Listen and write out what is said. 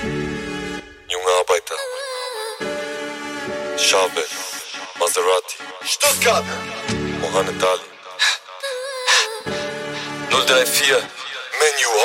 Junge Arbeiter, Charbel, Maserati, Stuttgart, Mohamed Ali, 034, Menu.